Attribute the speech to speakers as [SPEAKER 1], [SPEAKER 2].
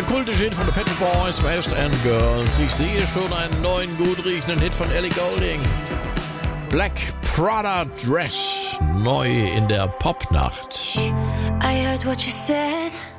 [SPEAKER 1] Der kultische Hit von den Pet Shop Boys, West End Girls. Ich sehe schon einen neuen, gut riechenden Hit von Ellie Goulding. Black Prada Dress, neu in der Popnacht.
[SPEAKER 2] I heard what you said.